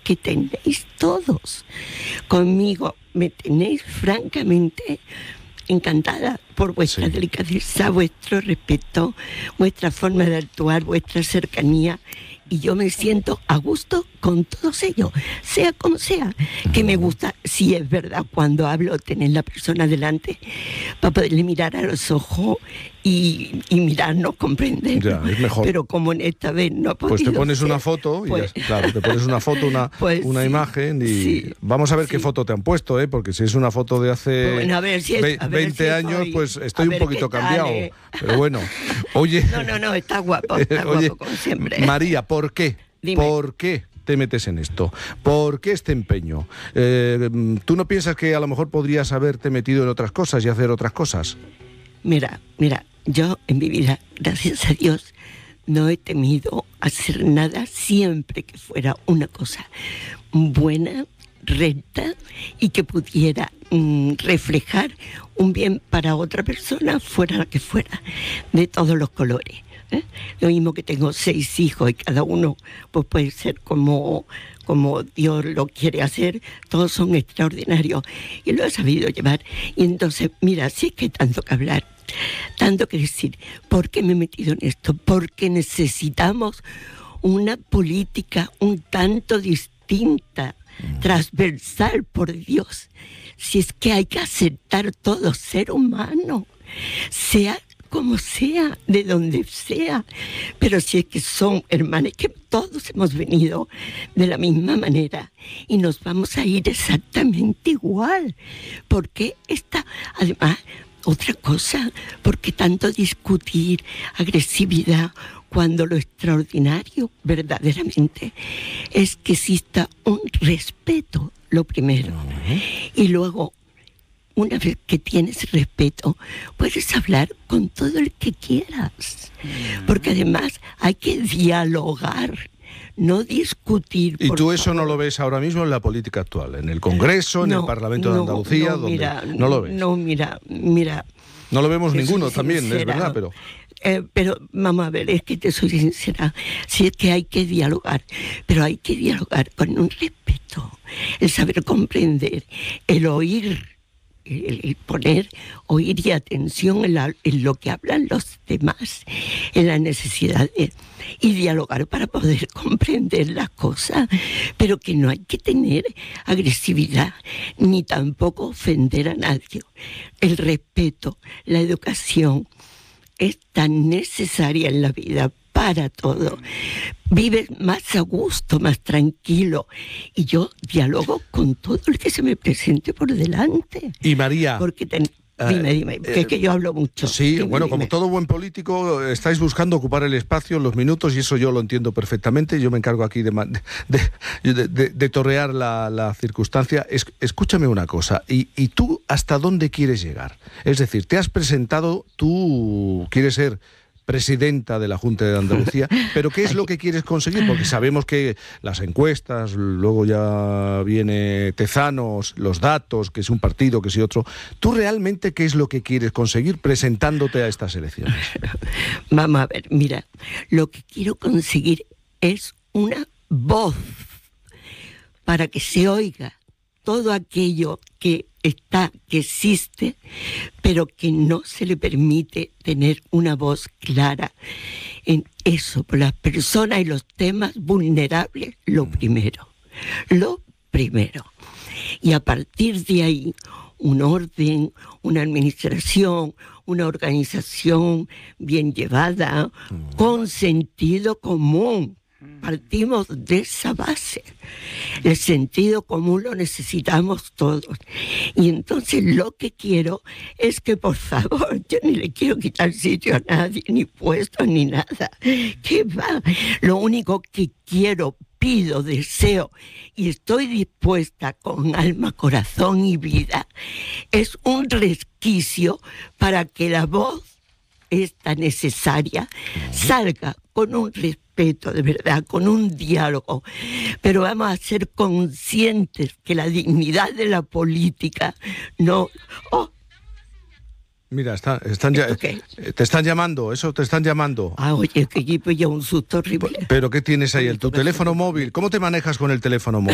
que tenéis todos. Conmigo me tenéis francamente encantada por vuestra delicadeza, vuestro respeto, vuestra forma de actuar, vuestra cercanía, y yo me siento a gusto con todos ellos, sea como sea, que me gusta, si es verdad, cuando hablo, tener la persona delante para poderle mirar a los ojos y mirarnos, comprender. Ya, es mejor. Pero como en esta vez no he podido Pues te pones ser, una foto, pues, y claro, te pones una foto, una imagen, y vamos a ver qué foto te han puesto, porque si es una foto de hace bueno, a ver si es, 20 años, pues estoy un poquito cambiado. Pero bueno, oye... No, está guapo, guapo como siempre. María, ¿por qué? Dime. ¿Por qué te metes en esto? ¿Por qué este empeño? ¿Tú no piensas que a lo mejor podrías haberte metido en otras cosas y hacer otras cosas? Mira, yo en mi vida, gracias a Dios, no he temido hacer nada siempre que fuera una cosa buena, recta y que pudiera reflejar un bien para otra persona, fuera la que fuera, de todos los colores. Lo mismo que tengo 6 hijos y cada uno pues puede ser como Dios lo quiere hacer, todos son extraordinarios y lo he sabido llevar. Y entonces, mira, sí es que hay tanto que hablar, tanto que decir. ¿Por qué me he metido en esto? Porque necesitamos una política un tanto distinta, transversal, por Dios. Si es que hay que aceptar todo ser humano, sea como sea, de donde sea, pero si es que son hermanos, que todos hemos venido de la misma manera y nos vamos a ir exactamente igual, porque además, otra cosa, porque tanto discutir, agresividad, cuando lo extraordinario verdaderamente es que exista un respeto, lo primero, y luego, una vez que tienes respeto, puedes hablar con todo el que quieras. Porque además hay que dialogar, no discutir. ¿Y tú eso no lo ves ahora mismo en la política actual? ¿En el Congreso, en el Parlamento de Andalucía? ¿No lo ves? No, mira. No lo vemos ninguno también, sincera, es verdad, pero... Pero vamos a ver, es que te soy sincera, si es que hay que dialogar, pero hay que dialogar con un respeto, el saber comprender, el oír, el poner oír y atención en lo que hablan los demás, en las necesidades, y dialogar para poder comprender las cosas, pero que no hay que tener agresividad ni tampoco ofender a nadie. El respeto, la educación es tan necesaria en la vida para todo. Vives más a gusto, más tranquilo. Y yo dialogo con todo el que se me presente por delante. Y María... Porque dime, que es que yo hablo mucho. Sí, dime. Como todo buen político, estáis buscando ocupar el espacio, los minutos, y eso yo lo entiendo perfectamente. Yo me encargo aquí de torrear la circunstancia. Escúchame una cosa, ¿y tú hasta dónde quieres llegar? Es decir, te has presentado, tú quieres ser presidenta de la Junta de Andalucía, pero ¿qué es lo que quieres conseguir? Porque sabemos que las encuestas, luego ya viene Tezanos, los datos, que es un partido, que es otro. ¿Tú realmente qué es lo que quieres conseguir presentándote a estas elecciones? Vamos a ver, mira, lo que quiero conseguir es una voz para que se oiga todo aquello que existe, pero que no se le permite tener una voz clara en eso, por las personas y los temas vulnerables, lo primero. Y a partir de ahí, un orden, una administración, una organización bien llevada, con sentido común. Partimos de esa base. El sentido común lo necesitamos todos. Y entonces lo que quiero es que, por favor, yo ni le quiero quitar sitio a nadie, ni puestos, ni nada. ¿Qué va? Lo único que quiero, pido, deseo, y estoy dispuesta con alma, corazón y vida, es un resquicio para que la voz esta necesaria salga con un respeto de verdad, con un diálogo, pero vamos a ser conscientes que la dignidad de la política no... Mira, te están llamando, te están llamando. Oye, que yo pillé un susto horrible. ¿Pero qué tienes ahí? ¿Tu teléfono móvil? ¿Cómo te manejas con el teléfono móvil?